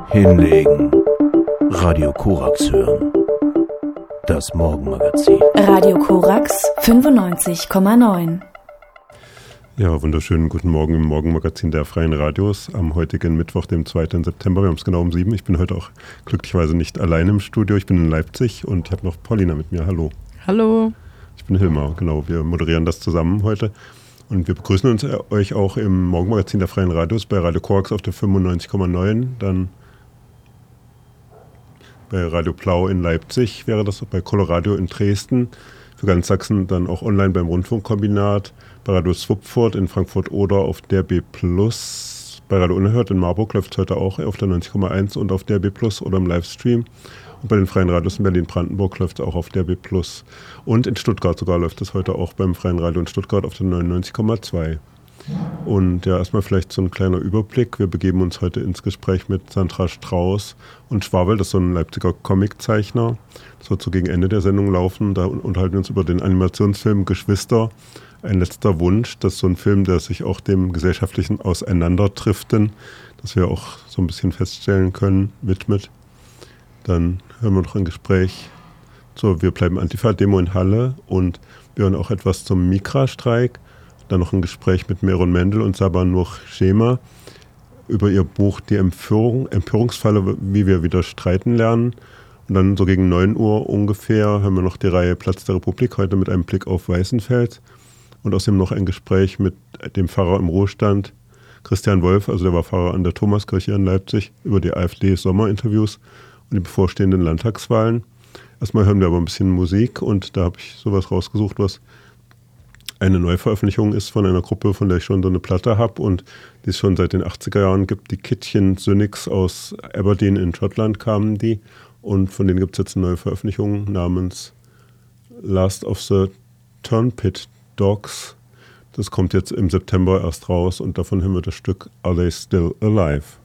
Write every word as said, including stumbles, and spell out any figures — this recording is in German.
Hinlegen. Radio Korax hören. Das Morgenmagazin. Radio Korax fünfundneunzig Komma neun. Ja, wunderschönen guten Morgen im Morgenmagazin der Freien Radios am heutigen Mittwoch, dem zweiten September. Wir haben es genau um sieben. Ich bin heute auch glücklicherweise nicht allein im Studio. Ich bin in Leipzig und ich habe noch Paulina mit mir. Hallo. Hallo. Ich bin Hilmar, genau. Wir moderieren das zusammen heute. Und wir begrüßen uns äh, euch auch im Morgenmagazin der Freien Radios bei Radio Korax auf der fünfundneunzig Komma neun, dann bei Radio Blau in Leipzig wäre das, bei Coloradio in Dresden, für ganz Sachsen dann auch online beim Rundfunkkombinat, bei Radio Swupfurt in Frankfurt-Oder auf D R B Plus, bei Radio Unerhört in Marburg läuft es heute auch auf der neunzig Komma eins und auf D R B Plus oder im Livestream. Und bei den Freien Radios in Berlin-Brandenburg läuft es auch auf D R B Plus. Und in Stuttgart sogar läuft es heute auch beim Freien Radio in Stuttgart auf der neunundneunzig Komma zwei. Und ja, erstmal vielleicht so ein kleiner Überblick. Wir begeben uns heute ins Gespräch mit Sandra Strauß und Schwabel, das ist so ein Leipziger Comiczeichner. Das wird so gegen Ende der Sendung laufen. Da unterhalten wir uns über den Animationsfilm Geschwister. Ein letzter Wunsch. Das ist so ein Film, der sich auch dem gesellschaftlichen Auseinanderdriften, das wir auch so ein bisschen feststellen können, widmet. Dann hören wir noch ein Gespräch zur Wir bleiben Antifa-Demo in Halle und wir hören auch etwas zum Mikra-Streik. Dann noch ein Gespräch mit Meron Mendel und Sabanur Schema über ihr Buch Die Empörung, Empörungsfalle, wie wir wieder streiten lernen. Und dann so gegen neun Uhr ungefähr haben wir noch die Reihe Platz der Republik, heute mit einem Blick auf Weißenfels. Und außerdem noch ein Gespräch mit dem Pfarrer im Ruhestand, Christian Wolf, also der war Pfarrer an der Thomaskirche in Leipzig, über die AfD-Sommerinterviews und die bevorstehenden Landtagswahlen. Erstmal hören wir aber ein bisschen Musik und da habe ich sowas rausgesucht, was eine Neuveröffentlichung ist von einer Gruppe, von der ich schon so eine Platte habe und die es schon seit den achtziger Jahren gibt. Die Kitchen Cynics aus Aberdeen in Schottland kamen die und von denen gibt es jetzt eine neue Veröffentlichung namens Last of the Turnpit Dogs. Das kommt jetzt im September erst raus und davon hören wir das Stück Are They Still Alive?